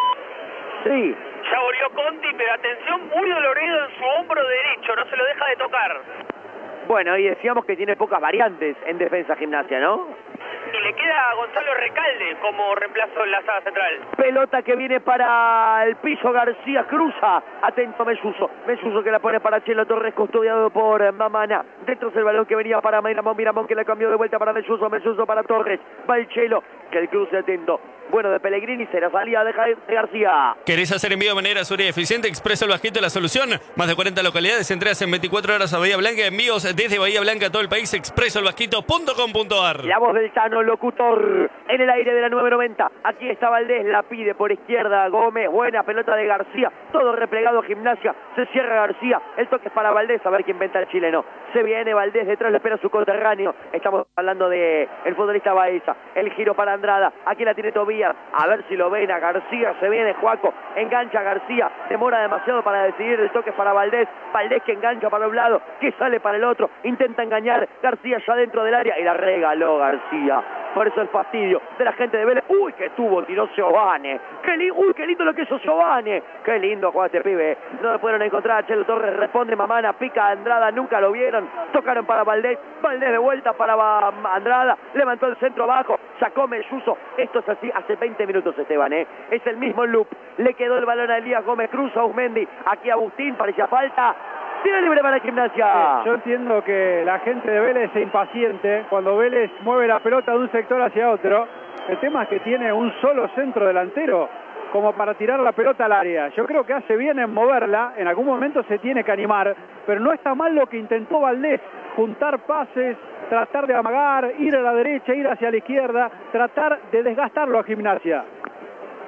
Sí, ya volvió Conti, pero atención, muy dolorido en su hombro derecho, no se lo deja de tocar. bueno, y decíamos que tiene pocas variantes en defensa Gimnasia, ¿no? Y le queda a Gonzalo Recalde como reemplazo en la sala central. Pelota que viene para el piso, García cruza, atento Melluso, Melluso que la pone para Chelo Torres, custodiado por eh, Mamana. Dentro es el balón que venía para Miramón, Miramón que la cambió de vuelta para Melluso, Melluso para Torres, va el Chelo, que el cruce atento. Bueno, de Pellegrini será salida de, de García. ¿Querés hacer envío de manera segura y eficiente? Expreso el Bajito la solución. Más de cuarenta localidades, entregas en veinticuatro horas a Bahía Blanca. Envíos desde Bahía Blanca a todo el país. expreso el bajito punto com punto ar. La voz del Tano, locutor, en el aire de la nueve noventa. Aquí está Valdés, la pide por izquierda Gómez. Buena pelota de García. Todo replegado Gimnasia. Se cierra García. El toque es para Valdés. A ver quién inventa el chileno. Se viene Valdés detrás, le espera su conterráneo. Estamos hablando de el futbolista Baeza. El giro para Andrada. Aquí la tiene Tobías. A ver si lo ven a García. Se viene Juaco. Engancha a García. Demora demasiado para decidir. El toque es para Valdés. Valdés que engancha para un lado. Que sale para el otro. Intenta engañar. García ya dentro del área. Y la regaló García. Por eso el fastidio de la gente de Vélez. Uy, que tuvo, tiró Giovane. Qué lindo, uy, qué lindo lo que hizo Giovane. Qué lindo juega este pibe. No lo pudieron encontrar. Chelo Torres responde. Mamana pica a Andrada. Nunca lo vieron. Tocaron para Valdés. Valdés de vuelta para Andrada. Levantó el centro abajo. Sacó Melluso. Esto es así hace veinte minutos, Esteban, ¿eh? Es el mismo loop. Le quedó el balón a Elías Gómez Cruz, a Usmendi. Aquí Agustín, parecía falta. Tiro libre para la Gimnasia. Yo entiendo que la gente de Vélez se impaciente cuando Vélez mueve la pelota de un sector hacia otro. El tema es que tiene un solo centro delantero como para tirar la pelota al área. Yo creo que hace bien en moverla, en algún momento se tiene que animar, pero no está mal lo que intentó Valdés, juntar pases, tratar de amagar, ir a la derecha, ir hacia la izquierda, tratar de desgastarlo a Gimnasia.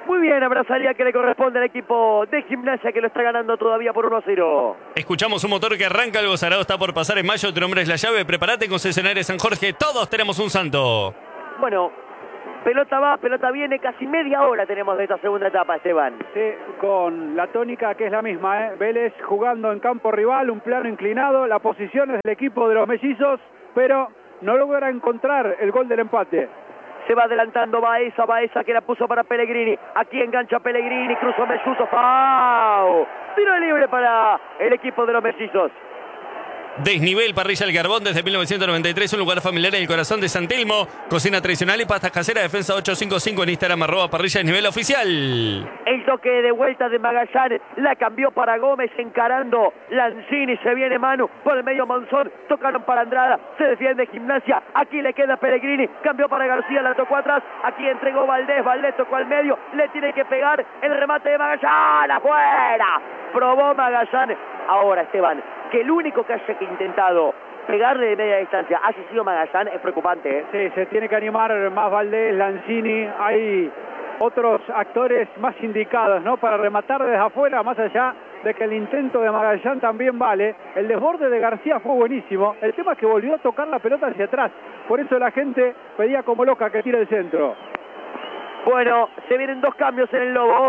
Muy bien, abrazaría que le corresponde al equipo de Gimnasia que lo está ganando todavía por uno a cero. Escuchamos un motor que arranca, algo zarado está por pasar en mayo, tu nombre es la llave, prepárate concesionario San Jorge, todos tenemos un santo. Bueno, pelota va, pelota viene, casi media hora tenemos de esta segunda etapa, Esteban. Sí, con la tónica que es la misma, ¿eh? Vélez jugando en campo rival, un plano inclinado, la posición es del equipo de los mellizos, pero no logra encontrar el gol del empate. Se va adelantando Baeza, Baeza que la puso para Pellegrini. Aquí engancha Pellegrini, cruzó Mellizos. ¡Fau! Tiro libre para el equipo de los mellizos. Desnivel Parrilla El Carbón desde mil novecientos noventa y tres, un lugar familiar en el corazón de San Telmo. Cocina tradicional y pastas caseras, defensa ocho cinco cinco en Instagram, arroba Parrilla Desnivel Oficial. El toque de vuelta de Magallanes, la cambió para Gómez encarando Lanzini, se viene Manu, por el medio Monzón, tocaron para Andrada, se defiende Gimnasia, aquí le queda Pellegrini, cambió para García, la tocó atrás, aquí entregó Valdés, Valdés tocó al medio, le tiene que pegar el remate de Magallanes, afuera, probó Magallanes. Ahora Esteban, que el único que haya intentado pegarle de media distancia haya sido Magallanes es preocupante, ¿eh? Sí, se tiene que animar más Valdés, Lanzini, hay otros actores más indicados, ¿no? Para rematar desde afuera, más allá de que el intento de Magallanes también vale. El desborde de García fue buenísimo, el tema es que volvió a tocar la pelota hacia atrás, por eso la gente pedía como loca que tire el centro. Bueno, se vienen dos cambios en el Lobo.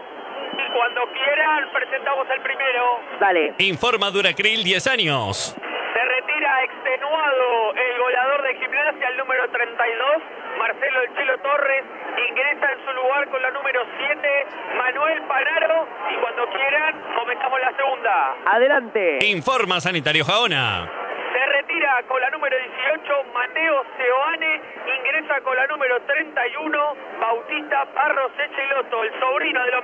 Cuando quieran, presentamos el primero. Dale. Informa Duracril, diez años. Se retira extenuado el goleador de Gimnasia, el número treinta y dos, Marcelo El Chelo Torres. Ingresa en su lugar con la número siete, Manuel Panaro. Y cuando quieran, comenzamos la segunda. Adelante. Informa Sanitario Jaona. Se retira con la número dieciocho, Mateo Seoane. Ingresa con la número treinta y uno, Bautista Barros Echeloto, el sobrino de los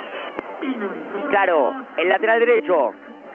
Mellis. Claro, el lateral derecho.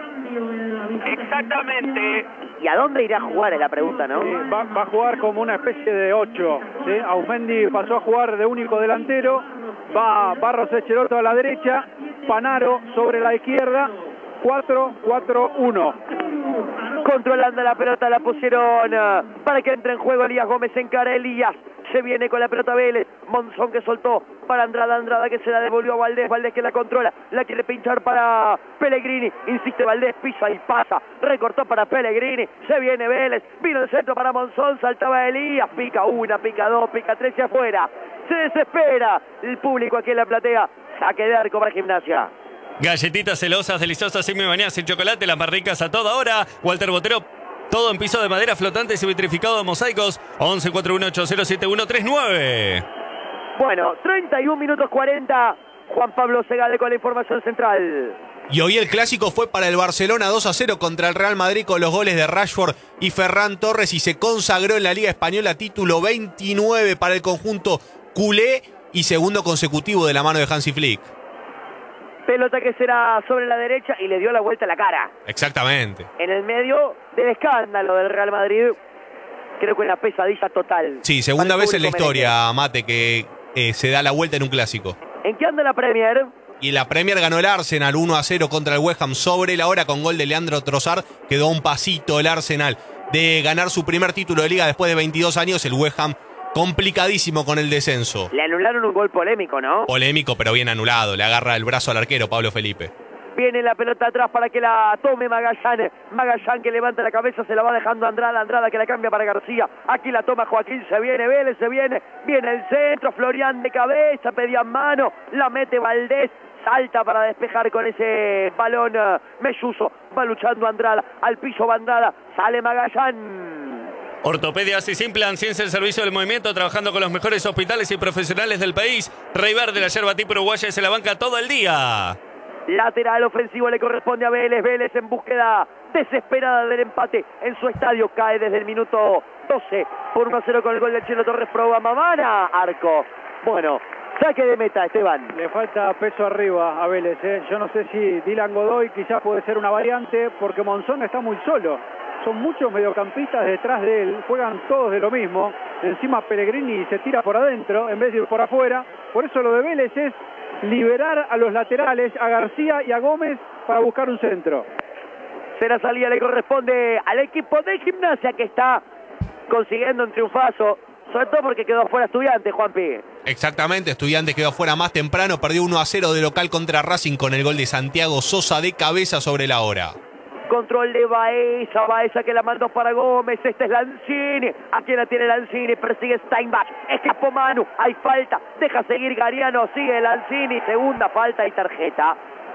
Exactamente. ¿Y a dónde irá a jugar? Es la pregunta, ¿no? Sí, va, va a jugar como una especie de ocho, ¿sí? Aumendi pasó a jugar de único delantero, va Barros Echeloto a la derecha, Panaro sobre la izquierda, cuatro cuatro uno. Controlando la pelota, la pusieron uh, para que entre en juego Elías Gómez, encara Elías, se viene con la pelota Vélez, Monzón que soltó para Andrada, Andrada que se la devolvió a Valdés, Valdés que la controla, la quiere pinchar para Pellegrini, insiste Valdés, pisa y pasa, recortó para Pellegrini, se viene Vélez, vino el centro para Monzón, saltaba Elías, pica una, pica dos, pica tres y afuera, se desespera el público aquí en la platea, saque de arco para Gimnasia. Galletitas celosas, deliciosas y me bañadas sin chocolate, las más ricas a toda hora. Walter Botero, todo en piso de madera flotantes y vitrificado de mosaicos. once cuarenta y uno ocho cero siete uno tres nueve. Bueno, treinta y un minutos cuarenta. Juan Pablo Segale con la información central. Y hoy el clásico fue para el Barcelona dos a cero contra el Real Madrid con los goles de Rashford y Ferran Torres y se consagró en la Liga Española título veintinueve para el conjunto culé y segundo consecutivo de la mano de Hansi Flick. Pelota que será sobre la derecha y le dio la vuelta a la cara. Exactamente. En el medio del escándalo del Real Madrid, creo que una pesadilla total. Sí, segunda vez en la merengue. historia, Mate, que eh, se da la vuelta en un clásico. ¿En qué anda la Premier? Y en la Premier ganó el Arsenal uno a cero contra el West Ham sobre la hora con gol de Leandro Trossard. Quedó un pasito el Arsenal de ganar su primer título de liga después de veintidós años. El West Ham complicadísimo con el descenso. Le anularon un gol polémico, ¿no? Polémico, pero bien anulado. Le agarra el brazo al arquero, Pablo Felipe. Viene la pelota atrás para que la tome Magallanes. Magallanes que levanta la cabeza, se la va dejando Andrada. Andrada que la cambia para García. Aquí la toma Joaquín, se viene Vélez, se viene. Viene el centro, Florian de cabeza, pedía mano. La mete Valdés. Salta para despejar con ese balón uh, Melluso. Va luchando Andrada. Al piso va Andrada. Sale Magallanes. Ortopedias y Simplan, ciencia del servicio del movimiento, trabajando con los mejores hospitales y profesionales del país. Reibar de la yerba tipo uruguaya se la banca todo el día. Lateral ofensivo le corresponde a Vélez. Vélez en búsqueda desesperada del empate en su estadio. Cae desde el minuto doce por uno a cero con el gol del Chelo Torres. Proba Mamana. Arco. Bueno, saque de meta, Esteban. Le falta peso arriba a Vélez, ¿eh? Yo no sé si Dylan Godoy quizás puede ser una variante, porque Monzón está muy solo. Son muchos mediocampistas detrás de él, juegan todos de lo mismo. Encima Pellegrini se tira por adentro en vez de ir por afuera. Por eso lo de Vélez es liberar a los laterales, a García y a Gómez, para buscar un centro. Será salida, le corresponde al equipo de Gimnasia que está consiguiendo un triunfazo Sobre todo porque quedó fuera Estudiantes, Juanpi. Exactamente, Estudiantes quedó afuera más temprano, perdió uno a cero de local contra Racing con el gol de Santiago Sosa de cabeza sobre la hora. Control de Baeza, Baeza que la mandó para Gómez, este es Lanzini, aquí la tiene Lanzini, persigue Steinbach, escapó Manu, hay falta, deja seguir Gariano, sigue Lanzini, segunda falta y tarjeta,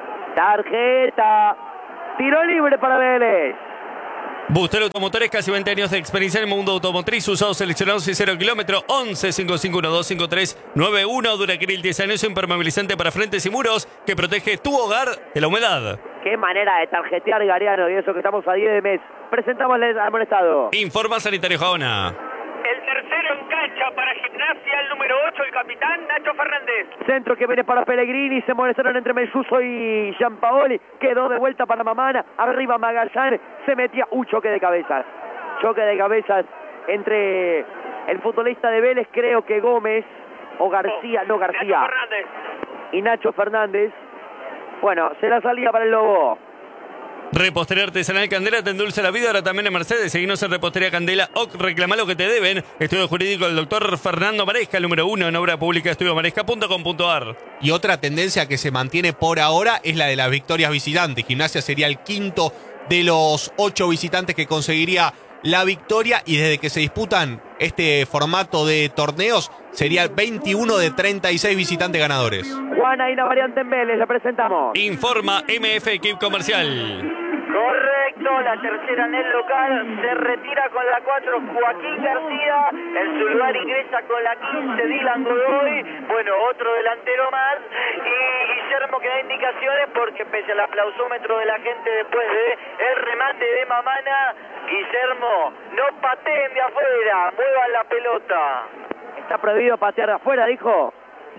tarjeta, tiro libre para Vélez. Booster Automotores, casi veinte años de experiencia en el mundo automotriz, usados seleccionados y cero kilómetros, once cinco cinco uno dos cinco tres nueve uno, Duracril diez años, impermeabilizante para frentes y muros, que protege tu hogar de la humedad. Qué manera de tarjetear Gariano, y eso que estamos a diez de mes. Presentamos al amonestado. Informa Sanitario Jaona. El tercero en cancha para Gimnasia, el número ocho, el capitán Nacho Fernández. Centro que viene para Pellegrini, se molestaron entre Melluso y Giampaoli, quedó de vuelta para Mamana, arriba Magallán, se metía un choque de cabezas. Choque de cabezas entre el futbolista de Vélez, creo que Gómez, o García, no García, Nacho Fernández. y Nacho Fernández. Bueno, se la salía para el Lobo. Repostería Artesanal Candela te endulza la vida, ahora también en Mercedes. Seguinos en Repostería Candela o reclamá lo que te deben. Estudio jurídico del doctor Fernando Maresca, el número uno en obra pública, estudio maresca punto com punto ar. Y otra tendencia que se mantiene por ahora es la de las victorias visitantes. Gimnasia sería el quinto de los ocho visitantes que conseguiría la victoria, y desde que se disputan este formato de torneos sería veintiuno de treinta y seis visitantes ganadores. Juan, hay una variante en Vélez, la presentamos. Informa M F Equip Comercial. Correcto, la tercera en el local, se retira con la cuatro Joaquín García, en su lugar ingresa con la quince Dylan Godoy, bueno, otro delantero más, y Guillermo que da indicaciones porque pese al aplausómetro de la gente después de el remate de Mamana, Guillermo, no pateen de afuera, muevan la pelota. Está prohibido patear de afuera, dijo.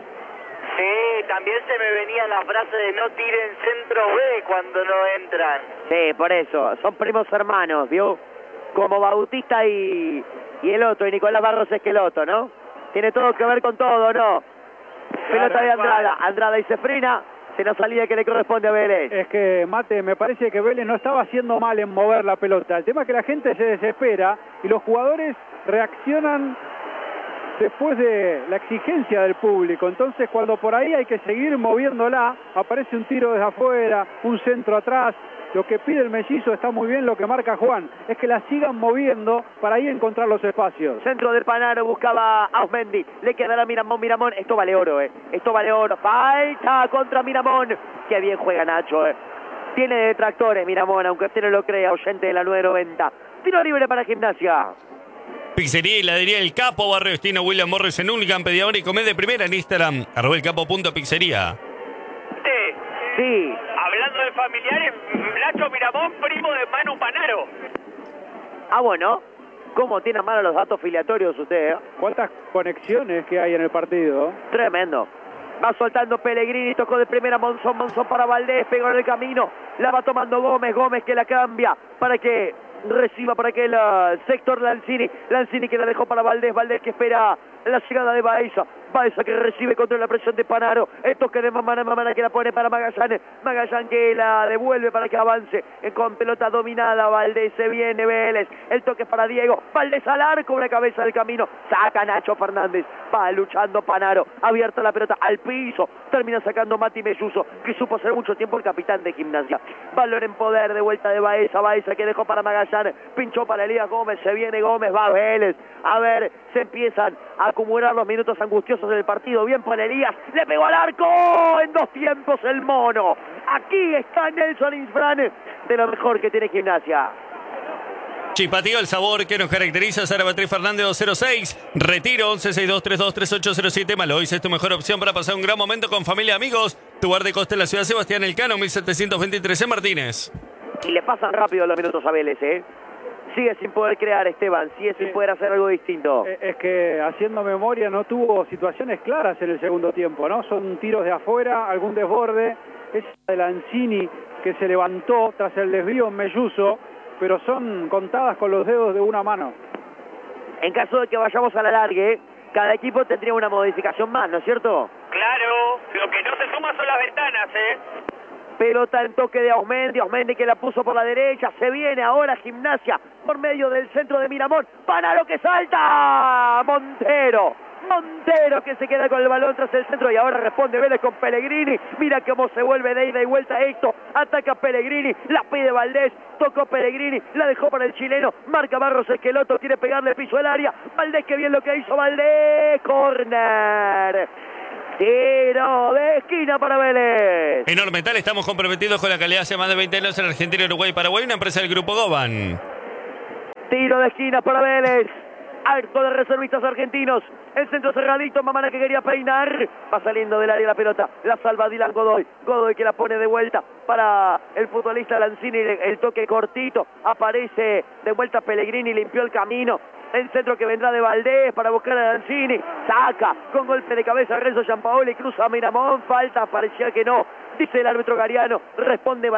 Sí, también se me venía la frase de no tiren centro B cuando no entran. Sí, por eso, son primos hermanos, ¿vio? Como Bautista y, y el otro, y Nicolás Barros Esqueloto, ¿no? Tiene todo que ver con todo, ¿no? Pelota de Andrada, Andrada y Cefrina, se nos salida que le corresponde a Vélez. Es que, Mate, me parece que Vélez no estaba haciendo mal en mover la pelota. El tema es que la gente se desespera y los jugadores reaccionan después de la exigencia del público. Entonces, cuando por ahí hay que seguir moviéndola, aparece un tiro desde afuera, un centro atrás. Lo que pide el mellizo está muy bien, lo que marca Juan es que la sigan moviendo para ahí encontrar los espacios. Centro de Panaro, buscaba a Osmendi, le quedará Miramón, Miramón, esto vale oro, eh. Esto vale oro, falta contra Miramón. Qué bien juega Nacho, eh. Tiene detractores Miramón, aunque usted no lo crea, oyente de la nueve noventa. Tiro libre para Gimnasia. Pizzería y heladería El Capo, Barrio Destino, William Morris en Ulgan, pedidor y comé de primera en Instagram, arroba el capo punto pizzería. Sí. Sí. Hablando de familiares, Nacho Miramón, primo de Manu Panaro. Ah, bueno. ¿Cómo tiene a mano los datos filiatorios usted, eh? ¿Cuántas conexiones que hay en el partido? Tremendo. Va soltando Pellegrini, tocó de primera Monzón, Monzón para Valdés, pegó en el camino, la va tomando Gómez, Gómez que la cambia para que reciba por aquel uh, sector Lanzini, Lanzini que la dejó para Valdés, Valdés que espera la llegada de Baeza, Baeza que recibe contra la presión de Panaro, el toque de Mamana, Mamana que la pone para Magallán, Magallán que la devuelve para que avance, con pelota dominada, Valdés se viene Vélez, el toque para Diego, Valdés al arco, una cabeza del camino, saca Nacho Fernández, va luchando Panaro, abierta la pelota al piso, termina sacando Mati Melluso, que supo ser mucho tiempo el capitán de Gimnasia, balón en poder de vuelta de Baeza, Baeza que dejó para Magallán, pinchó para Elías Gómez, se viene Gómez, va Vélez, a ver, se empiezan a acumular los minutos angustiosos del partido, bien para Elías, le pegó al arco, en dos tiempos el mono, aquí está Nelson Insfrán, de lo mejor que tiene Gimnasia. Chipatío, el sabor que nos caracteriza. Sara Beatriz Fernández dos cero seis. Retiro once sesenta y dos treinta y dos treinta y ocho cero siete. Malois es tu mejor opción para pasar un gran momento con familia y amigos. Tu bar de costa en la ciudad Sebastián Elcano, mil setecientos veintitrés en Martínez. Y le pasan rápido los minutos a Vélez, ¿eh? Sigue sin poder crear Esteban, sigue sin Sí. poder hacer algo distinto. Es que haciendo memoria no tuvo situaciones claras en el segundo tiempo, ¿no? Son tiros de afuera, algún desborde. Esa de Lanzini que se levantó tras el desvío en Melluso, pero son contadas con los dedos de una mano. En caso de que vayamos a la largue, cada equipo tendría una modificación más, ¿no es cierto? Claro, lo que no se suma son las ventanas, ¿eh? Pelota en toque de Osmendi, Osmendi que la puso por la derecha, se viene ahora Gimnasia por medio del centro de Miramón, para lo que salta Montero, Montero que se queda con el balón tras el centro y ahora responde Vélez con Pellegrini, mira cómo se vuelve de ida y vuelta esto, ataca Pellegrini, la pide Valdés, tocó Pellegrini, la dejó para el chileno, marca Barros Esqueloto, quiere pegarle piso al área, Valdés que bien lo que hizo Valdés, córner. Tiro de esquina para Vélez. En Ormetal estamos comprometidos con la calidad hace más de veinte años en Argentina, Uruguay y Paraguay, una empresa del Grupo Goban. Tiro de esquina para Vélez. Arco de reservistas argentinos. El centro cerradito, Mamana que quería peinar. Va saliendo del área la pelota. La salva Dylan Godoy. Godoy que la pone de vuelta para el futbolista Lanzini. El toque cortito. Aparece de vuelta Pellegrini. Limpió el camino. El centro que vendrá de Valdés para buscar a Lanzini. Saca con golpe de cabeza Renzo Giampaoli. Cruza a Miramón. Falta. Parecía que no. Dice el árbitro Gariano. Responde Valdés.